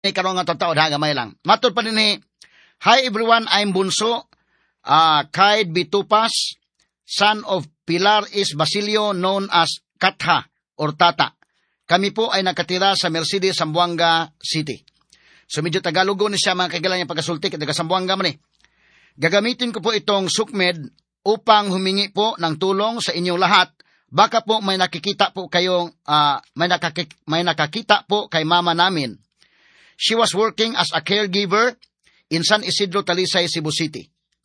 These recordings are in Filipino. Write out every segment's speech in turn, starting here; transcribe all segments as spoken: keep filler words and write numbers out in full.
karon nga totoo ha gamay lang. Matod pa dinhi. Hi everyone, I'm Bunso, uh, Kaid Bitupas, son of Pilar is Basilio known as Katha or Tata. Kami po ay nakatira sa Mercedes, Zamboanga City. So medyo Tagalogo ni siya mga kaigalan yung pagkasulti at taga Zamboanga man eh. Gagamitin ko po itong SUKMED upang humingi po ng tulong sa inyong lahat. Baka po may nakikita po kayong, uh, may, nakakik- may nakakita po kay mama namin. She was working as a caregiver in San Isidro, Talisay, Cebu City.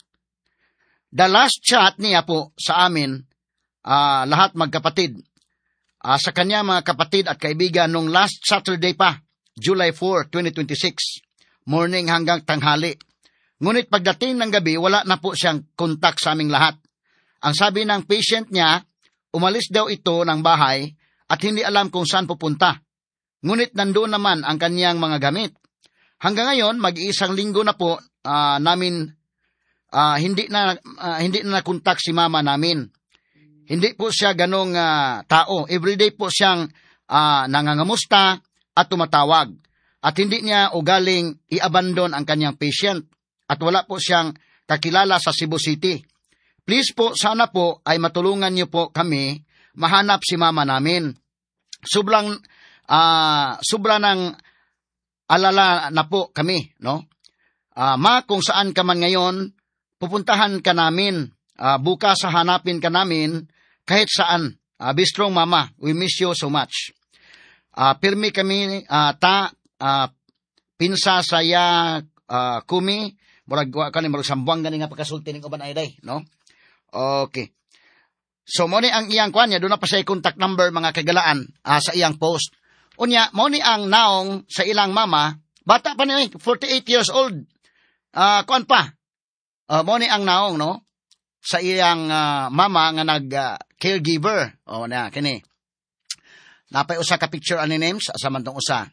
The last chat niya po sa amin, uh, lahat magkapatid, uh, sa kanya mga kapatid at kaibigan nung last Saturday pa, July fourth, twenty twenty-six, morning hanggang tanghali. Ngunit pagdating ng gabi, wala na po siyang kontak sa aming lahat. Ang sabi ng patient niya, umalis daw ito ng bahay at hindi alam kung saan pupunta. Ngunit nandoon naman ang kanyang mga gamit. Hanggang ngayon, mag-iisang linggo na po uh, namin uh, hindi na uh, hindi na nakontak si mama namin. Hindi po siya ganong uh, tao. Everyday po siyang uh, nangangamusta at tumatawag. At hindi niya ugaling i-abandon ang kanyang patient. At wala po siyang kakilala sa Cebu City. Please po, sana po ay matulungan niyo po kami mahanap si mama namin. Sobrang, uh, sobra ng alala na po kami, no? Uh, ma, kung saan ka man ngayon, pupuntahan ka namin. Uh, bukas hanapin ka namin kahit saan. Uh, be strong, mama. We miss you so much. Uh, pirmi kami, uh, ta, uh, pinsa saya, uh, kumi, murag ka ni murag sambuang gani nga pagkasulti ning uban ay day, no? Okay. So mo ni ang iyang kwan niya, doon na pa siya contact number mga kagalaan uh, sa iyang post. Unya, mo ni ang naong sa ilang mama, bata pa niya, forty-eight years old. Uh, kwan pa. Uh, mo ni ang naong, no? Sa iyang uh, mama nga nag-caregiver. Uh, o na, kini. Napay usa ka picture ani names, asaman tong usa.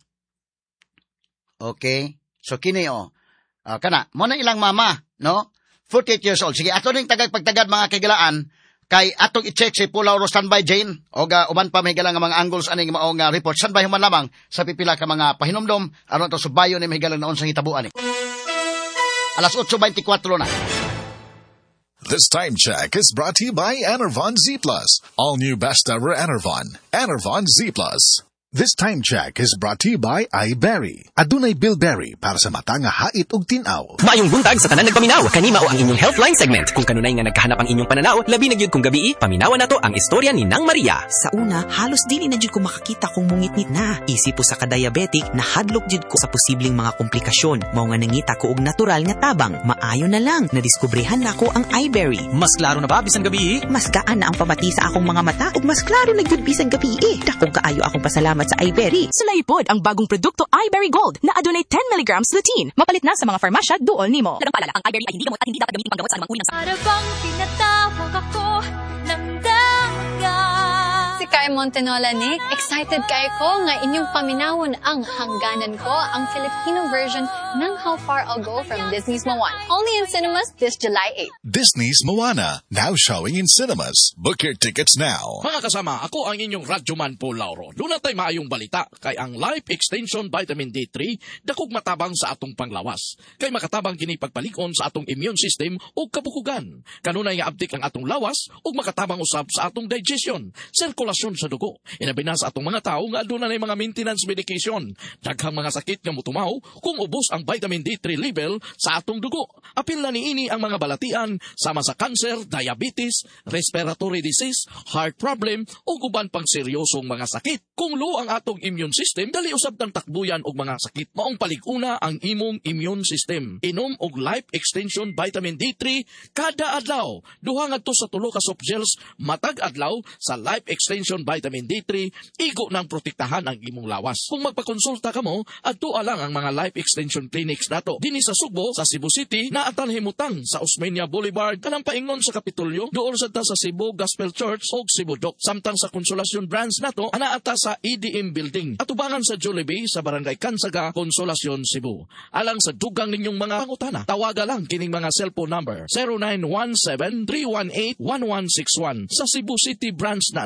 Okay. So kini, oh. Uh, kana, mo na ilang mama, no? forty-eight years old. Sige, ato ning tagag pagtagad mga kagalaan, kay atong i-check si Pula or standby Jane o ga uban pa may galang nga mga angles aning mao nga report standby human lamang sa pipila ka mga pahinomdom aron to subayo ni may galang naon sa hitabuan ni. Alas eight twenty-four na. This time check is brought to you by Enervon Z Plus. All new best ever Enervon. Enervon Z Plus. This time check is brought to you by iBerry. Adunay Bilberry para sa mata nga hait ug tin-aw. Maayong buntag sa tanan nagpaminaw. Kanima o ang inyong Healthline segment. Kung kanunay nga nagkahanap ang inyong pananaw, labi na gyud kung gabi, paminawan nato ang istorya ni Nang Maria. Sa una, halos dili na gyud ko makakita kung mungit-ngit na. Isip po sa ka-diabetic, nahadlok gyud ko sa posibleng mga komplikasyon. Mao nga nangita ko og natural nga tabang. Maayo na lang, nadiskubrehan na ko ang iBerry. Mas klaro na ba bisan gabi? Mas gaan na ang pamati sa akong mga mata ug mas klaro na gyud bisan gabi. Dakong kaayo akong pasalamat sa iBerry. Sulaipod ang bagong produkto iBerry Gold na adunay ten milligrams lutein. Mapalit na sa mga farmasya duol nimo. Dagang paalala, ang iBerry ay hindi gamot at hindi dapat gamitin panggamot sa anumang uri ng sakit. Para bang tinatawag ako ng daga. Si Kai Montenola, Nick. Excited kay ko nga inyong paminawon ang hangganan ko, ang Filipino version ng How Far I'll Go from Disney's Moana. Only in cinemas this July eighth. Disney's Moana, now showing in cinemas. Book your tickets now. Mga kasama, ako ang inyong radyoman po Lauro. Doon natay maayong balita kay ang Life Extension Vitamin D three dakog matabang sa atong panglawas. Kay makatabang kini pagpalikon sa atong immune system o kabukugan. Kanunay nga abdik ang atong lawas ug makatabang usab sa atong digestion, sirkulasyon sa dugo. Inabi na sa atong mga tao nga aduna nay mga maintenance medication. Daghang mga sakit nga motumaw kung ubos ang vitamin D three level sa atong dugo. Apil na niini ang mga balatian sama sa cancer, diabetes, respiratory disease, heart problem ug uban pang seryosong mga sakit. Kung low ang atong immune system, dali usab tang takbuyan og mga sakit. Maong palig-una ang imong immune system. Inom og Life Extension Vitamin D three kada adlaw. Duha ngadto sa tulo ka soft gels matag adlaw sa Life Extension Vitamin D three, igo nang protektahan ang imong lawas. Kung magpakonsulta ka mo, adto lang ang mga Life Extension Clinics nato. Dinhi sa Subo, sa Cebu City, naatan himutang sa Osmeña Boulevard, kanang paingon sa Kapitolyo, doon sa ta sa Cebu Gospel Church o Cebu Doc. Samtang sa Consolacion branch nato, anaata sa E D M Building. Atubangan sa Jollibee sa Barangay Kansaga, Consolacion, Cebu. Alang sa dugang ninyong mga pangutana, tawaga lang kining mga cellphone number zero nine one seven, three one eight, one one six one sa Cebu City branch na nato.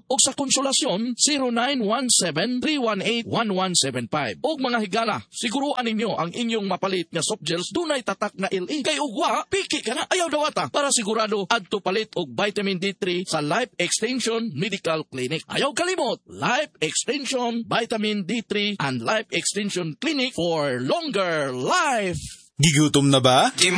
o sa konsolasyon zero nine one seven, three one eight, one one seven five. O mga higala, siguruan ninyo ang inyong mapalit nga soft gels dunay tatak nga L E. Kay ugwa, piki ka na ayaw dawata para sigurado adto palit og vitamin D three sa Life Extension Medical Clinic. Ayaw kalimot, Life Extension Vitamin D three and Life Extension Clinic for longer life. Gigutom na ba?